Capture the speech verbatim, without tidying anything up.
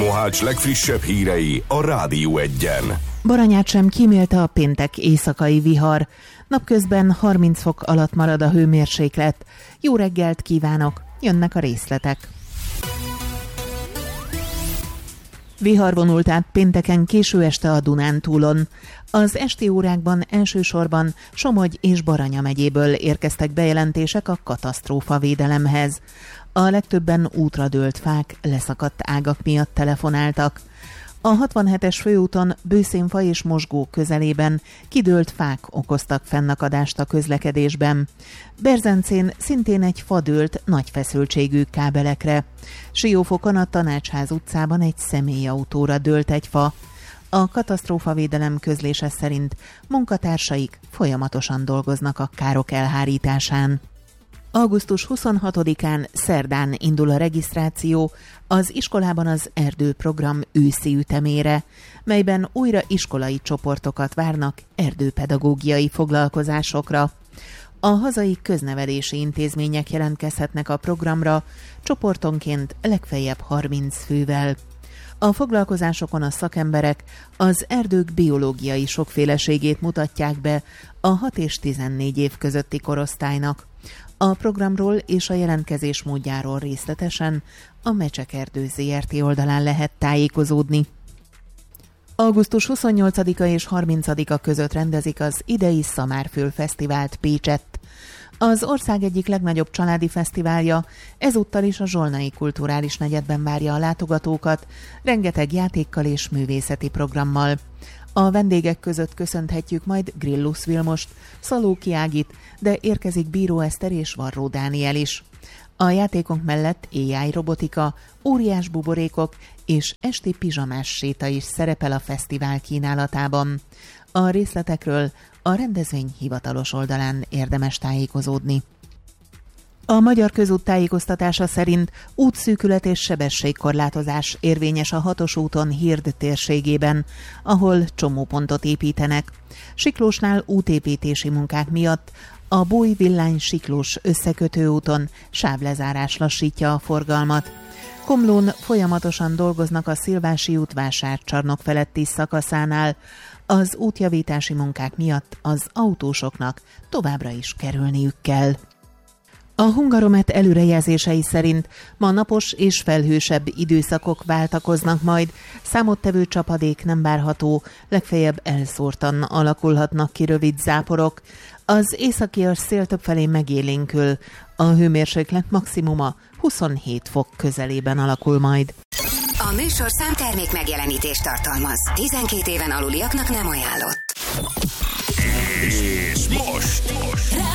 Mohács legfrissebb hírei a Rádió Egyen. Baranyát sem kímélte a péntek éjszakai vihar. Napközben harminc fok alatt marad a hőmérséklet. Jó reggelt kívánok, jönnek a részletek. Vihar vonult át pénteken késő este a Dunántúlon. Az esti órákban elsősorban Somogy és Baranya megyéből érkeztek bejelentések a katasztrófavédelemhez. A legtöbben útra dőlt fák, leszakadt ágak miatt telefonáltak. A hatvanhetes főúton Bőszénfa és Mosgó közelében kidőlt fák okoztak fennakadást a közlekedésben. Berzencén szintén egy fa dőlt nagy feszültségű kábelekre. Siófokon a Tanácsház utcában egy személyautóra dőlt egy fa. A katasztrófavédelem közlése szerint munkatársaik folyamatosan dolgoznak a károk elhárításán. augusztus huszonhatodikán szerdán indul a regisztráció az iskolában az erdőprogram őszi ütemére, melyben újra iskolai csoportokat várnak erdőpedagógiai foglalkozásokra. A hazai köznevelési intézmények jelentkezhetnek a programra csoportonként legfeljebb harminc fővel. A foglalkozásokon a szakemberek az erdők biológiai sokféleségét mutatják be a hat és tizennégy év közötti korosztálynak. A programról és a jelentkezés módjáról részletesen a Mecsekerdő zé er té oldalán lehet tájékozódni. augusztus huszonnyolcadika és harmincadika között rendezik az idei Szamárföld Fesztivált Pécsett. Az ország egyik legnagyobb családi fesztiválja, ezúttal is a Zsolnai Kulturális Negyedben várja a látogatókat, rengeteg játékkal és művészeti programmal. A vendégek között köszönthetjük majd Grillus Vilmost, Szalóki Ágit, de érkezik Bíró Eszter és Varró Dániel is. A játékok mellett á i robotika, óriás buborékok és esti pizsamás séta is szerepel a fesztivál kínálatában. A részletekről a rendezvény hivatalos oldalán érdemes tájékozódni. A Magyar Közút tájékoztatása szerint útszűkület és sebességkorlátozás érvényes a hatos úton Hird térségében, ahol csomópontot építenek. Siklósnál útépítési munkák miatt a Búj-Villány-Siklós összekötő úton sávlezárás lassítja a forgalmat. Komlón folyamatosan dolgoznak a Szilvási út vásárcsarnok feletti szakaszánál. Az útjavítási munkák miatt az autósoknak továbbra is kerülniük kell. A Hungaromet előrejelzései szerint ma napos és felhősebb időszakok váltakoznak majd, számottevő csapadék nem várható, legfeljebb elszórtan alakulhatnak ki rövid záporok. Az északias szél többfelé megélénkül, a hőmérséklet maximuma huszonhét fok közelében alakul majd. A műsorszám termék megjelenítést tartalmaz. tizenkét éven aluliaknak nem ajánlott. És most! most.